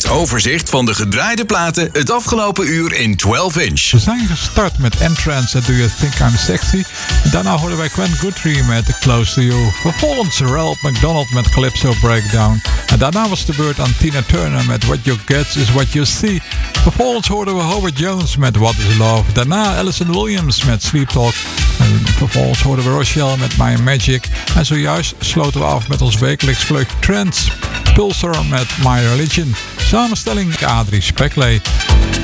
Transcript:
Het overzicht van de gedraaide platen het afgelopen uur in 12 inch. We zijn gestart met Entrance at Do You Think I'm Sexy. Daarna hoorden wij Gwen Guthrie met Close to You. Vervolgens Ralph McDonald met Calypso Breakdown. En daarna was de beurt aan Tina Turner met What You Get Is What You See. Vervolgens hoorden we Howard Jones met What Is Love. Daarna Alison Williams met Sleep Talk. En vervolgens hoorden we Rochelle met My Magic. En zojuist sloten we af met ons wekelijks vleugje Trends. Pulsar met My Religion. Samenstelling Adrie Spekley.